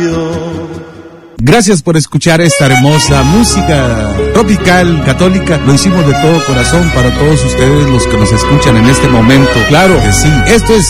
radio. Gracias por escuchar esta hermosa música tropical, católica. Lo hicimos de todo corazón para todos ustedes los que nos escuchan en este momento. Claro que sí. Esto es